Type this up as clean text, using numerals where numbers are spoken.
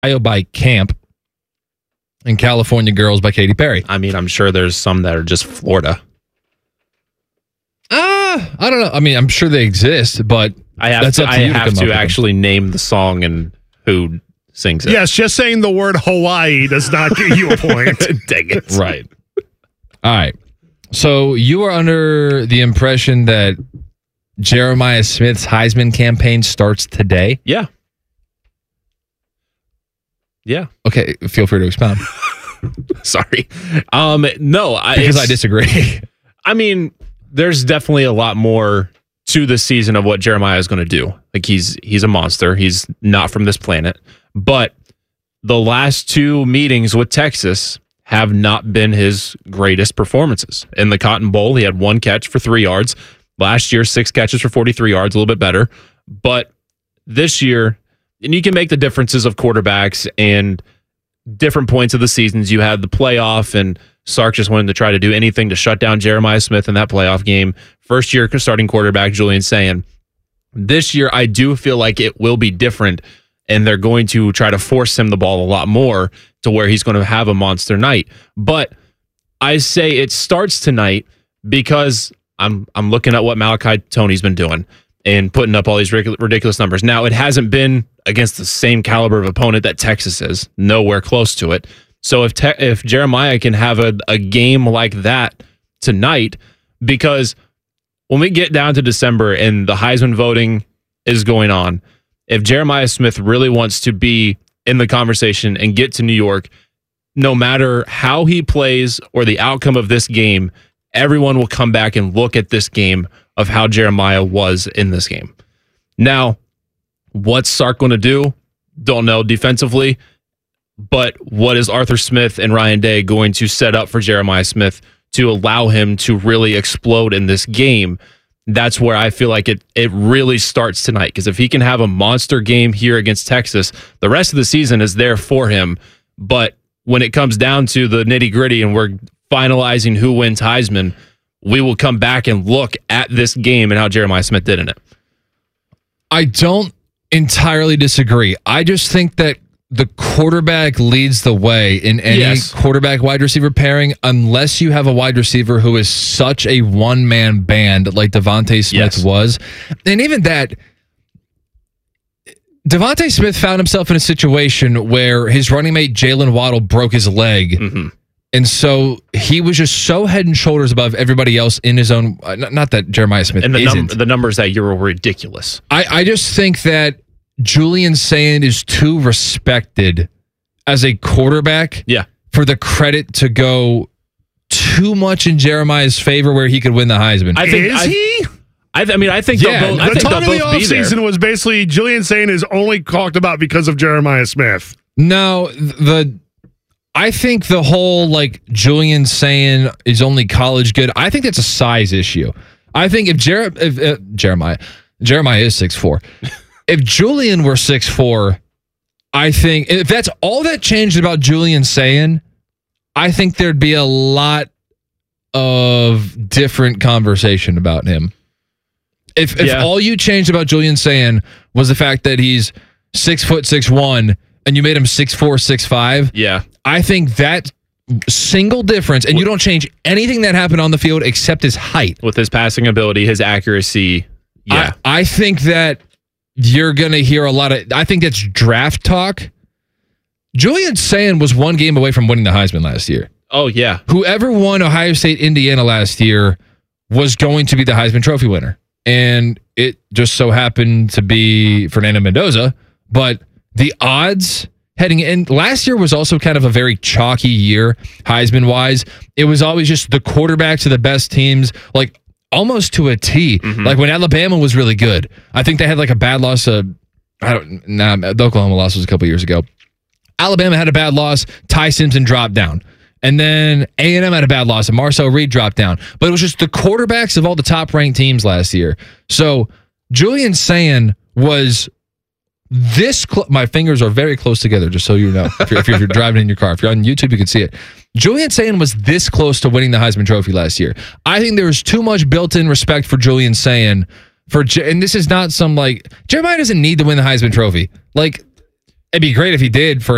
Ohio by Camp, and California Girls by Katy Perry. I mean, I'm sure there's some that are just Florida. I don't know. I mean, I'm sure they exist, but I have to actually name the song and who sings it. Yes, just saying the word Hawaii does not give you a point. Dang it. Right. All right. So you are under the impression that Jeremiah Smith's Heisman campaign starts today? Yeah. Yeah. Okay, feel free to expound. Sorry. No, because I disagree. I mean, there's definitely a lot more to this season of what Jeremiah is going to do. Like he's a monster. He's not from this planet. But the last two meetings with Texas have not been his greatest performances. In the Cotton Bowl, he had 1 catch for 3 yards. Last year, 6 catches for 43 yards, a little bit better. But this year, and you can make the differences of quarterbacks and different points of the seasons. You had the playoff, and Sark just wanted to try to do anything to shut down Jeremiah Smith in that playoff game. First year starting quarterback, Julian Sayin. This year, I do feel like it will be different, and they're going to try to force him the ball a lot more to where he's going to have a monster night. But I say it starts tonight because I'm looking at what Malachi Tony's been doing and putting up all these ridiculous numbers. Now, it hasn't been against the same caliber of opponent that Texas is, nowhere close to it. So if Jeremiah can have a game like that tonight, because when we get down to December and the Heisman voting is going on, if Jeremiah Smith really wants to be in the conversation and get to New York, no matter how he plays or the outcome of this game, everyone will come back and look at this game of how Jeremiah was in this game. Now, what's Sark going to do? Don't know defensively, but what is Arthur Smith and Ryan Day going to set up for Jeremiah Smith to allow him to really explode in this game? That's where I feel like it really starts tonight, because if he can have a monster game here against Texas, the rest of the season is there for him. But when it comes down to the nitty-gritty and we're finalizing who wins Heisman, we will come back and look at this game and how Jeremiah Smith did in it. I don't entirely disagree. I just think that the quarterback leads the way in any quarterback wide receiver pairing, unless you have a wide receiver who is such a one-man band like Devontae Smith was. And even that, Devontae Smith found himself in a situation where his running mate Jalen Waddle broke his leg. Mm-hmm. And so he was just so head and shoulders above everybody else in his own. Not that Jeremiah Smith and isn't. The numbers that year were ridiculous. I just think that Julian Sayin is too respected as a quarterback for the credit to go too much in Jeremiah's favor where he could win the Heisman. Is he? I think they'll both, the talk of the offseason was basically Julian Sayin is only talked about because of Jeremiah Smith. No, I think the whole like Julian Sayin is only college good. I think that's a size issue. I think if Jeremiah is 6'4". If Julian were 6'4", I think if that's all that changed about Julian Sayin, I think there'd be a lot of different conversation about him. If all you changed about Julian Sayin was the fact that he's 6'6'1" and you made him 6'4", 6'5", I think that single difference, and you don't change anything that happened on the field except his height. With his passing ability, his accuracy, I think that you're going to hear a lot of, I think that's draft talk. Julian Sayin was 1 game away from winning the Heisman last year. Oh, yeah. Whoever won Ohio State, Indiana last year was going to be the Heisman Trophy winner. And it just so happened to be Fernando Mendoza. But the odds heading in, last year was also kind of a very chalky year, Heisman-wise. It was always just the quarterbacks of the best teams, like almost to a T. Mm-hmm. Like when Alabama was really good. I think they had like a bad loss. The Oklahoma loss was a couple years ago. Alabama had a bad loss. Ty Simpson dropped down. And then A&M had a bad loss, and Marcel Reed dropped down. But it was just the quarterbacks of all the top-ranked teams last year. So Julian Sayin was this close. My fingers are very close together, just so you know. If you're driving in your car. If you're on YouTube, you can see it. Julian Sayin was this close to winning the Heisman Trophy last year. I think there was too much built-in respect for Julian Sayin. And this is not some, like, Jeremiah doesn't need to win the Heisman Trophy. Like, it'd be great if he did for